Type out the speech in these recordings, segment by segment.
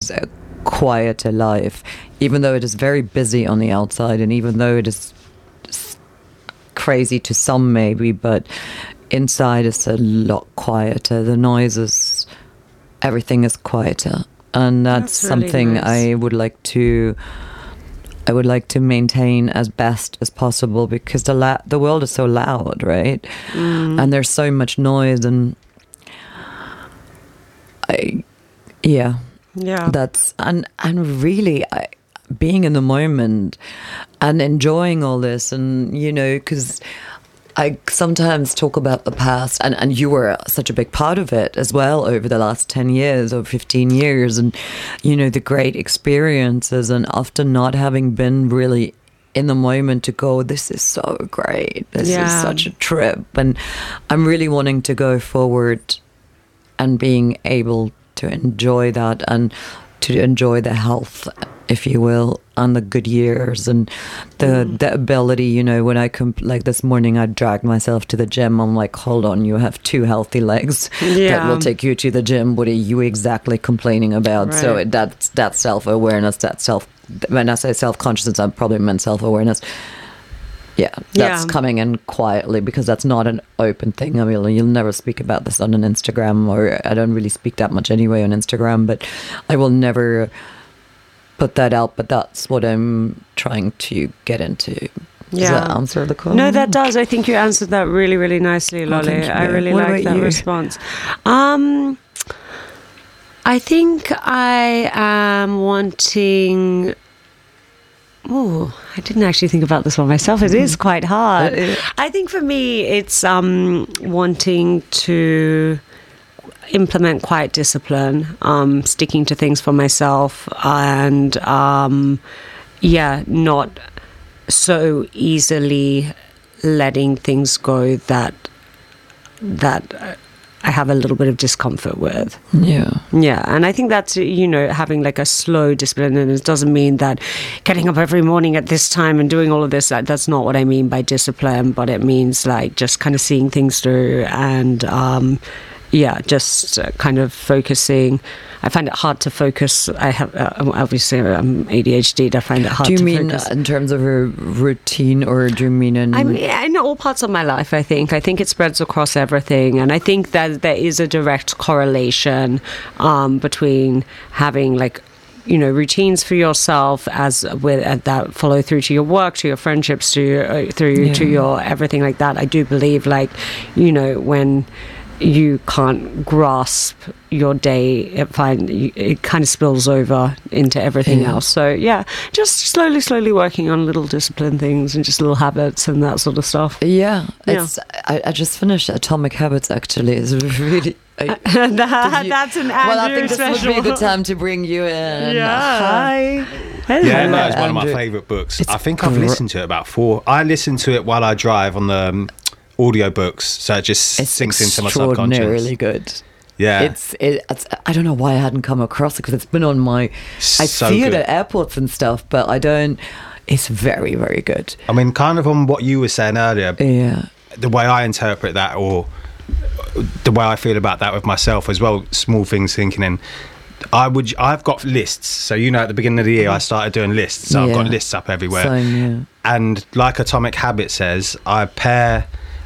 choose a quieter life, even though it is very busy on the outside, and even though it is crazy to some maybe, but inside it's a lot quieter. The noises, everything is quieter, and that's really something nice. I would like to maintain as best as possible, because the world is so loud, right? And there's so much noise, and that's and really being in the moment and enjoying all this, and because I sometimes talk about the past, and you were such a big part of it as well over the last 10 years or 15 years, and the great experiences, and often not having been really in the moment to go, this is so great, this is such a trip, and I'm really wanting to go forward and being able to enjoy that, and to enjoy the health, if you will, and the good years, and the ability, when I like this morning, I dragged myself to the gym. I'm like, hold on, you have 2 healthy legs that will take you to the gym. What are you exactly complaining about? Right. So that's self-awareness, when I say self-consciousness, I probably meant self-awareness. That's coming in quietly, because that's not an open thing. I mean, you'll never speak about this on an Instagram, or I don't really speak that much anyway on Instagram, but I will never put that out. But that's what I'm trying to get into. Does that answer the question? No, that does. I think you answered that really, really nicely, Lolly. I really like that response. I think I am wanting... Oh, I didn't actually think about this one myself. It is quite hard. I think for me, it's wanting to implement quiet discipline, sticking to things for myself, and not so easily letting things go that I have a little bit of discomfort with. Yeah, and I think that's, having like a slow discipline, and it doesn't mean that getting up every morning at this time and doing all of this, that's not what I mean by discipline, but it means like just kind of seeing things through, and just kind of focusing. I find it hard to focus. I have obviously I'm ADHD. I find it hard to focus. Do you mean in terms of a routine, or do you mean in... I mean, in all parts of my life, I think it spreads across everything, and I think that there is a direct correlation between having routines for yourself that follow through to your work, to your friendships, to your everything like that. I do believe when you can't grasp your day, it kind of spills over into everything else. So just slowly working on little discipline things and just little habits and that sort of stuff. I just finished Atomic Habits, actually. It's really that's an Andrew I think this special. would be a good time to bring you in. Hi. Hello. Yeah, it's one of my favourite books. I think I've listened to it about 4. I listen to it while I drive on the audiobooks, so it just sinks into my subconscious. It's extraordinarily good. Yeah, it's I don't know why I hadn't come across it, because it's been on my... I see it at airports and stuff, but I don't... It's very, very good. I mean, kind of on what you were saying earlier, the way I interpret that, or the way I feel about that with myself as well, small things thinking in. I've got lists, so at the beginning of the year I started doing lists, so I've got lists up everywhere. Same, and like Atomic Habit says, I pair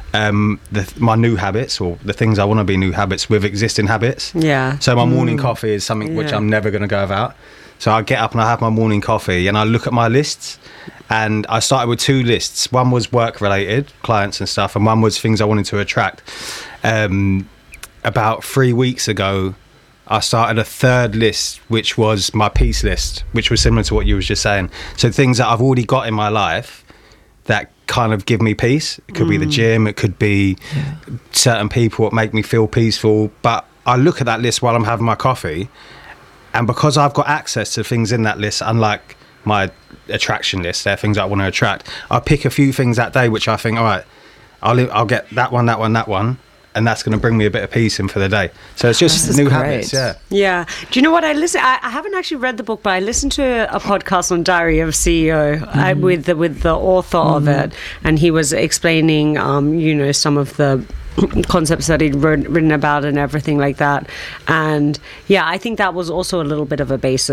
my new habits, or the things I want to be new habits, with existing habits. So my morning coffee is something which I'm never going to go without. So I get up and I have my morning coffee, and I look at my lists, and I started with 2 lists. One was work related, clients and stuff, and one was things I wanted to attract. About 3 weeks ago, I started a 3rd list, which was my peace list, which was similar to what you was just saying. So things that I've already got in my life that kind of give me peace. It could be the gym, it could be certain people that make me feel peaceful. But I look at that list while I'm having my coffee, and because I've got access to things in that list, unlike my attraction list, they're things I want to attract, I pick a few things that day which I think, all right, I'll get that one, and that's going to bring me a bit of peace in for the day. So it's just new habits. Yeah. Do you know what I listen? I haven't actually read the book, but I listened to a podcast on Diary of a CEO with the author of it, and he was explaining, some of the concepts that he'd written about and everything like that. And I think that was also a little bit of a basis